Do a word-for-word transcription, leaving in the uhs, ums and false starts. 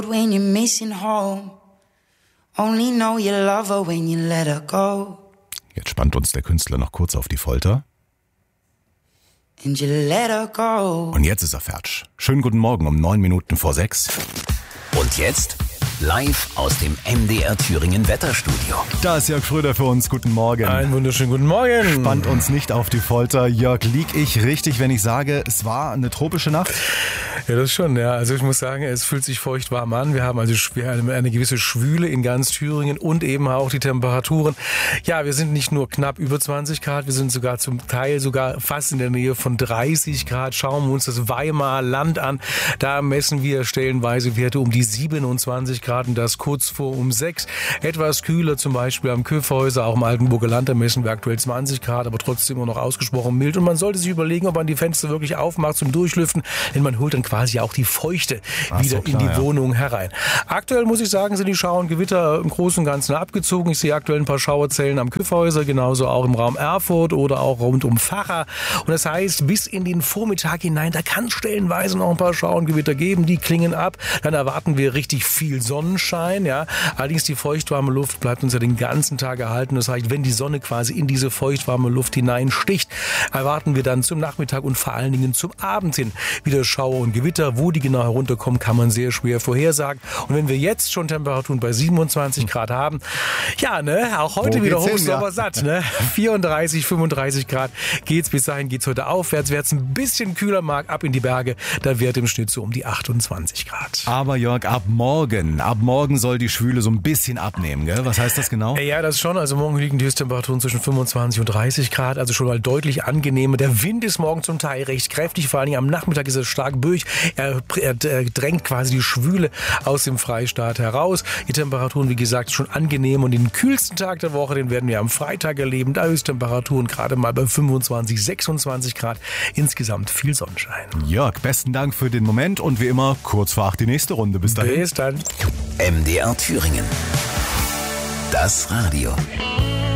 When you're missing home, only know you love her when you let her go. Jetzt spannt uns der Künstler noch kurz auf die Folter. And you let her go. Und jetzt ist er fertig. Schönen guten Morgen um neun Minuten vor sechs. Und jetzt live aus dem M D R Thüringen Wetterstudio. Da ist Jörg Schröder für uns. Guten Morgen. Einen wunderschönen guten Morgen. Spannt uns nicht auf die Folter. Jörg, lieg ich richtig, wenn ich sage, es war eine tropische Nacht? Ja, das schon, ja. Also ich muss sagen, es fühlt sich feucht warm an. Wir haben also eine, eine gewisse Schwüle in ganz Thüringen und eben auch die Temperaturen. Ja, wir sind nicht nur knapp über zwanzig Grad, wir sind sogar zum Teil sogar fast in der Nähe von dreißig Grad. Schauen wir uns das Weimarer Land an. Da messen wir stellenweise Werte um die siebenundzwanzig Grad und das kurz vor um sechs. Etwas kühler zum Beispiel am Kyffhäuser, auch im Altenburger Land, da messen wir aktuell zwanzig Grad, aber trotzdem immer noch ausgesprochen mild. Und man sollte sich überlegen, ob man die Fenster wirklich aufmacht zum Durchlüften, denn man holt dann quasi auch die Feuchte Ach wieder so, klar, in die ja. Wohnung herein. Aktuell muss ich sagen, sind die Schauer und Gewitter im Großen und Ganzen abgezogen. Ich sehe aktuell ein paar Schauerzellen am Kyffhäuser, genauso auch im Raum Erfurt oder auch rund um Vacha. Und das heißt, bis in den Vormittag hinein, da kann es stellenweise noch ein paar Schauer und Gewitter geben, die klingen ab. Dann erwarten wir richtig viel Sonnenschein. Ja. Allerdings die feuchtwarme Luft bleibt uns ja den ganzen Tag erhalten. Das heißt, wenn die Sonne quasi in diese feuchtwarme Luft hineinsticht, erwarten wir dann zum Nachmittag und vor allen Dingen zum Abend hin wieder Schauer und Gewitter. Wo die genau herunterkommen, kann man sehr schwer vorhersagen. Und wenn wir jetzt schon Temperaturen bei siebenundzwanzig Grad haben, ja, ne, auch heute Wo wieder geht's hin, hochsommer ja? satt, ne? vierunddreißig, fünfunddreißig Grad geht's. Bis dahin geht's heute aufwärts. Wer es ein bisschen kühler mag, ab in die Berge, da wird im Schnitt so um die achtundzwanzig Grad. Aber Jörg, ab morgen, ab morgen soll die Schwüle so ein bisschen abnehmen, gell? Was heißt das genau? Ja, das schon. Also morgen liegen die Höchsttemperaturen zwischen fünfundzwanzig und dreißig Grad, also schon mal deutlich angenehmer. Der Wind ist morgen zum Teil recht kräftig, vor allem am Nachmittag ist er stark böig. Er, er, er drängt quasi die Schwüle aus dem Freistaat heraus. Die Temperaturen, wie gesagt, schon angenehm und den kühlsten Tag der Woche, den werden wir am Freitag erleben. Da Höchsttemperaturen gerade mal bei fünfundzwanzig, sechsundzwanzig Grad. Insgesamt viel Sonnenschein. Jörg, besten Dank für den Moment und wie immer kurz vor acht die nächste Runde. Bis dahin. Bis dann. M D R Thüringen. Das Radio.